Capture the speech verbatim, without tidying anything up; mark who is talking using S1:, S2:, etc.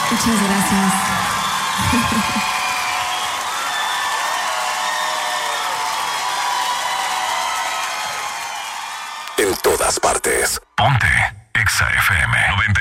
S1: Muchas gracias.
S2: En todas partes. Ponte Exa F M noventa